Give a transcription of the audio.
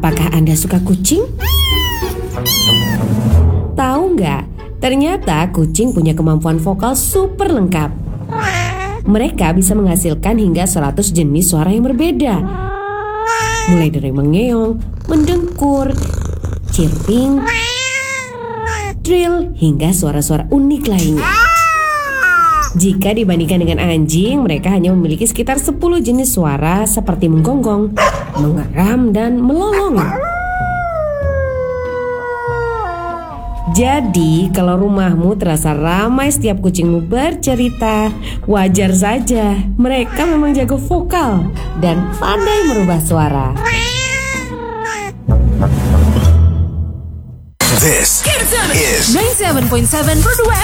Apakah Anda suka kucing? Tahu nggak? Ternyata kucing punya kemampuan vokal super lengkap. Mereka bisa menghasilkan hingga 100 jenis suara yang berbeda. Mulai dari mengeong, mendengkur, chirping, trill, hingga suara-suara unik lainnya. Jika dibandingkan dengan anjing, mereka hanya memiliki sekitar 10 jenis suara seperti menggonggong, mengeram, dan melolong. Jadi, kalau rumahmu terasa ramai setiap kucingmu bercerita, wajar saja. Mereka memang jago vokal dan pandai merubah suara. This is 97.7 Perdua